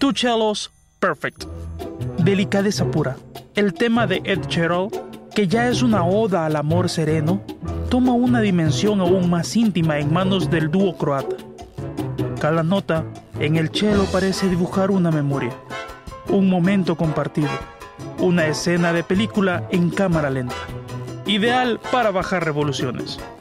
Two Cellos, Perfect. Delicadeza pura. El tema de Ed Sheeran, que ya es una oda al amor sereno, toma una dimensión aún más íntima en manos del dúo croata. Cada nota en el cello parece dibujar una memoria, un momento compartido, una escena de película en cámara lenta. Ideal para bajar revoluciones.